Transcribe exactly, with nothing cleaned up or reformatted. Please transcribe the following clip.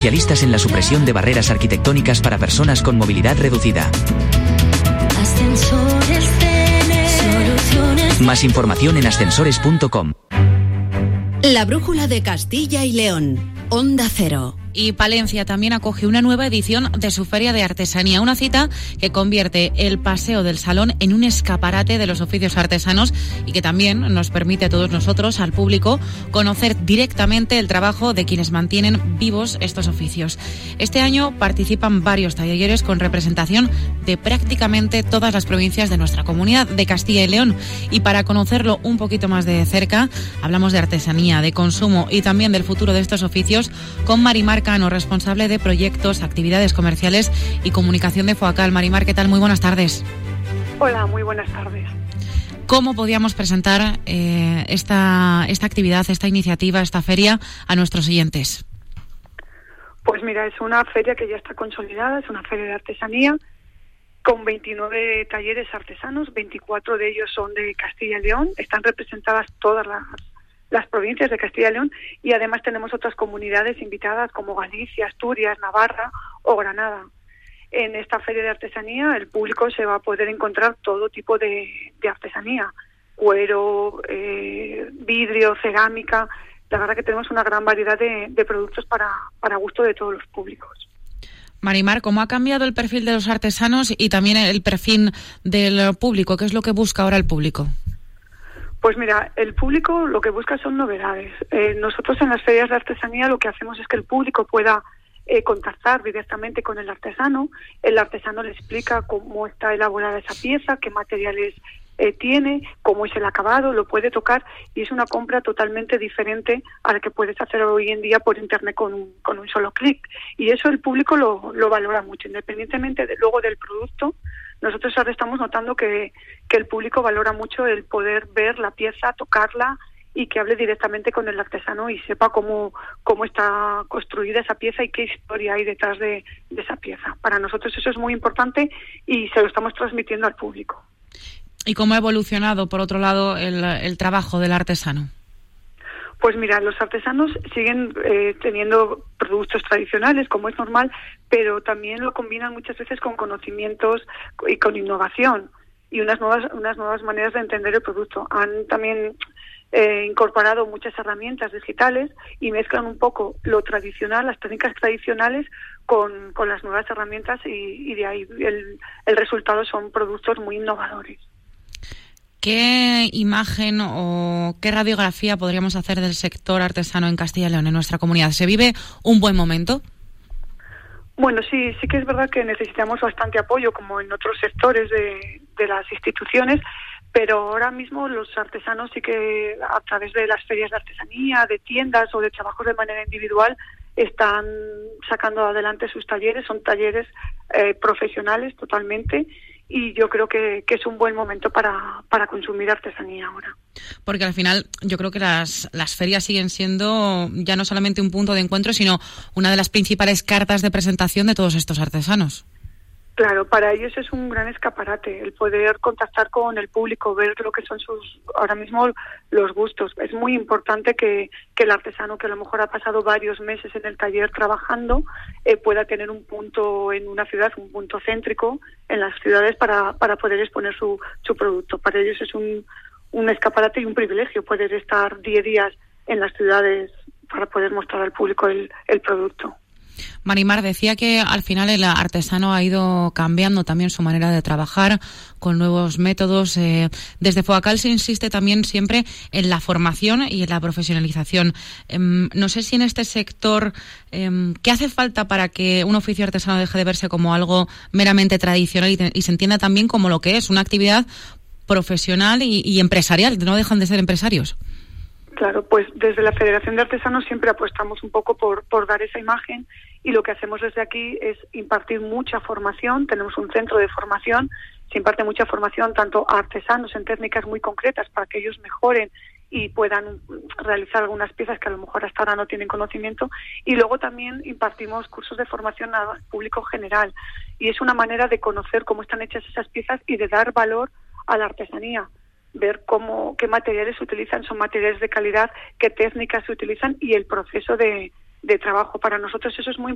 Especialistas en la supresión de barreras arquitectónicas para personas con movilidad reducida. Ascensores T N E. Soluciones. Más información en ascensores punto com. La brújula de Castilla y León. Onda Cero. Y Palencia también acoge una nueva edición de su Feria de Artesanía, una cita que convierte el Paseo del Salón en un escaparate de los oficios artesanos y que también nos permite a todos nosotros, al público, conocer directamente el trabajo de quienes mantienen vivos estos oficios. Este año participan varios talleres con representación de prácticamente todas las provincias de nuestra comunidad de Castilla y León. Y para conocerlo un poquito más de cerca, hablamos de artesanía, de consumo y también del futuro de estos oficios con Marimar Cano, responsable de proyectos, actividades comerciales y comunicación de FOACAL. Marimar, ¿qué tal? Muy buenas tardes. Hola, muy buenas tardes. ¿Cómo podíamos presentar eh, esta, esta actividad, esta iniciativa, esta feria a nuestros oyentes? Pues mira, es una feria que ya está consolidada, es una feria de artesanía con veintinueve talleres artesanos, veinticuatro de ellos son de Castilla y León, están representadas todas las las provincias de Castilla y León y además tenemos otras comunidades invitadas como Galicia, Asturias, Navarra o Granada. En esta feria de artesanía el público se va a poder encontrar todo tipo de, de artesanía, cuero, eh, vidrio, cerámica. La verdad que tenemos una gran variedad de, de productos para, para gusto de todos los públicos. Marimar, ¿cómo ha cambiado el perfil de los artesanos y también el perfil del público? ¿Qué es lo que busca ahora el público? Pues mira, el público lo que busca son novedades. Eh, nosotros en las ferias de artesanía lo que hacemos es que el público pueda eh, contactar directamente con el artesano. El artesano le explica cómo está elaborada esa pieza, qué materiales eh, tiene, cómo es el acabado, lo puede tocar y es una compra totalmente diferente a la que puedes hacer hoy en día por internet con un, con un solo clic. Y eso el público lo, lo valora mucho, independientemente de, luego del producto. Nosotros ahora estamos notando que, que el público valora mucho el poder ver la pieza, tocarla y que hable directamente con el artesano y sepa cómo, cómo está construida esa pieza y qué historia hay detrás de, de esa pieza. Para nosotros eso es muy importante y se lo estamos transmitiendo al público. ¿Y cómo ha evolucionado, por otro lado, el, el trabajo del artesano? Pues mira, los artesanos siguen eh, teniendo productos tradicionales, como es normal, pero también lo combinan muchas veces con conocimientos y con innovación y unas nuevas unas nuevas maneras de entender el producto. Han también eh, incorporado muchas herramientas digitales y mezclan un poco lo tradicional, las técnicas tradicionales, con, con las nuevas herramientas y, y de ahí el, el resultado son productos muy innovadores. ¿Qué imagen o qué radiografía podríamos hacer del sector artesano en Castilla y León, en nuestra comunidad? ¿Se vive un buen momento? Bueno, sí, sí que es verdad que necesitamos bastante apoyo, como en otros sectores de, de las instituciones, pero ahora mismo los artesanos sí que a través de las ferias de artesanía, de tiendas o de trabajos de manera individual están sacando adelante sus talleres, son talleres eh, profesionales totalmente. Y yo creo que, que es un buen momento para, para consumir artesanía ahora. Porque al final yo creo que las, las ferias siguen siendo ya no solamente un punto de encuentro, sino una de las principales cartas de presentación de todos estos artesanos. Claro, para ellos es un gran escaparate el poder contactar con el público, ver lo que son sus ahora mismo los gustos. Es muy importante que, que el artesano que a lo mejor ha pasado varios meses en el taller trabajando eh, pueda tener un punto en una ciudad, un punto céntrico en las ciudades para, para poder exponer su, su producto. Para ellos es un, un escaparate y un privilegio poder estar diez días en las ciudades para poder mostrar al público el, el producto. Marimar, decía que al final el artesano ha ido cambiando también su manera de trabajar con nuevos métodos. Eh, desde FOACAL se insiste también siempre en la formación y en la profesionalización. Eh, no sé si en este sector, eh, ¿qué hace falta para que un oficio artesano deje de verse como algo meramente tradicional y, te, y se entienda también como lo que es, una actividad profesional y, y empresarial? No dejan de ser empresarios. Claro, pues desde la Federación de Artesanos siempre apostamos un poco por, por dar esa imagen y lo que hacemos desde aquí es impartir mucha formación. Tenemos un centro de formación, se imparte mucha formación tanto a artesanos en técnicas muy concretas para que ellos mejoren y puedan realizar algunas piezas que a lo mejor hasta ahora no tienen conocimiento, y luego también impartimos cursos de formación al público general y es una manera de conocer cómo están hechas esas piezas y de dar valor a la artesanía. Ver cómo, qué materiales se utilizan, son materiales de calidad, qué técnicas se utilizan y el proceso de, de trabajo. Para nosotros eso es muy